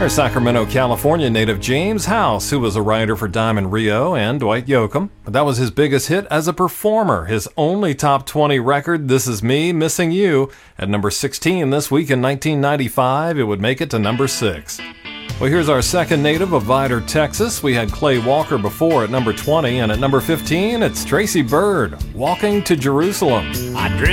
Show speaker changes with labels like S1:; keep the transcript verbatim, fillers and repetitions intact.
S1: Our Sacramento, California native James House, who was a writer for Diamond Rio and Dwight Yoakam. That was his biggest hit as a performer. His only top twenty record, This Is Me, Missing You, at number sixteen this week in nineteen ninety-five. It would make it to number six. Well, here's our second native of Vidor, Texas. We had Clay Walker before at number twenty, and at number fifteen, it's Tracy Byrd, Walking to Jerusalem.
S2: I